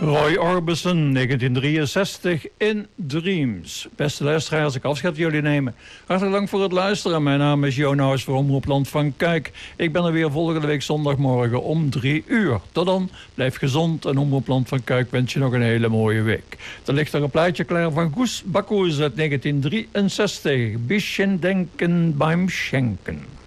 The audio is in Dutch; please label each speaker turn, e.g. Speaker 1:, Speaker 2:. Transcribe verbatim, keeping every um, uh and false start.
Speaker 1: Roy Orbison, negentien drieënzestig, in Dreams. Beste luisteraars, ik afscheid van jullie nemen. Hartelijk dank voor het luisteren. Mijn naam is Jonas voor Omroep Land van Kuik. Ik ben er weer volgende week zondagmorgen om drie uur. Tot dan, blijf gezond en Omroep Land van Kuik wens je nog een hele mooie week. Er ligt er een plaatje klaar van Goes Bakkoes uit negentien drieënzestig. Bisschen denken beim Schenken.